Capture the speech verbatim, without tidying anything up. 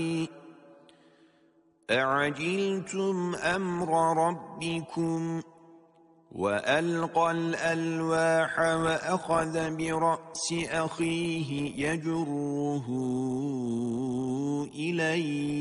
أعجلتم أمر ربكم وألقى الألواح وأخذ برأس أخيه يجره إليه